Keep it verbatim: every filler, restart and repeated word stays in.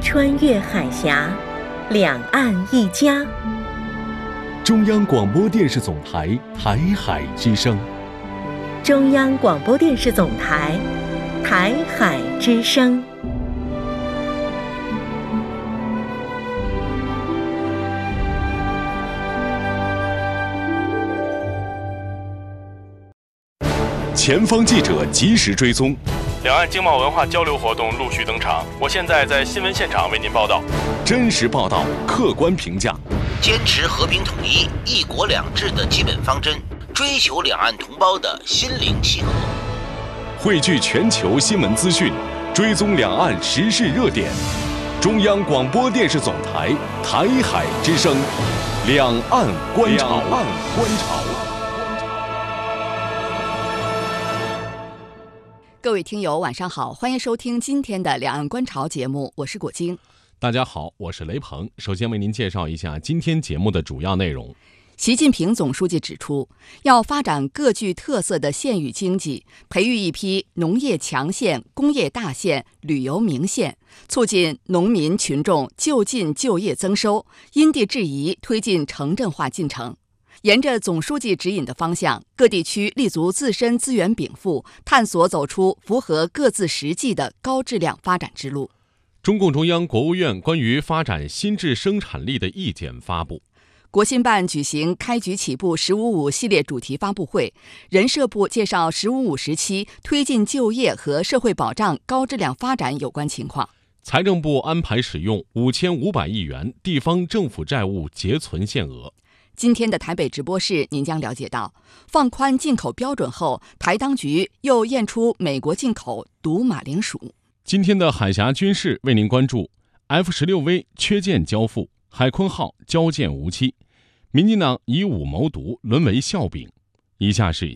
穿越海峡，两岸一家。 中央广播电视总台台海之声。 中央广播电视总台台海之声。 前方记者及时追踪， 两岸经贸文化交流活动陆续登场。我现在在新闻现场为您报道。 真实报道，客观评价， 坚持和平统一、一国两制的基本方针，追求两岸同胞的心灵契合。 汇聚全球新闻资讯，追踪两岸时事热点。中央广播电视总台台海之声，两岸观察。两岸观察。 各位听友晚上好，欢迎收听今天的两岸观潮节目，我是果晶。 大家好，我是雷鹏。首先为您介绍一下今天节目的主要内容。 习近平总书记指出，要发展各具特色的县域经济，培育一批农业强县、工业大县、旅游名县，促进农民群众就近就业增收，因地制宜推进城镇化进程。沿着总书记指引的方向，各地区立足自身资源禀赋，探索走出符合各自实际的高质量发展之路。 中共中央、国务院关于发展新质生产力的意见发布。 国新办举行开局起步“十五五”系列主题发布会，人社部介绍“十五五”时期推进就业和社会保障高质量发展有关情况。 财政部安排使用五千五百亿元地方政府债务结存限额。 今天的台北直播室，您将了解到，放宽进口标准后，台当局又验出美国进口毒马铃薯。 今天的海峡军事为您关注 F 十六 V 缺舰交付，海鲲号交舰无期，民进党以武谋独沦为笑柄。以下是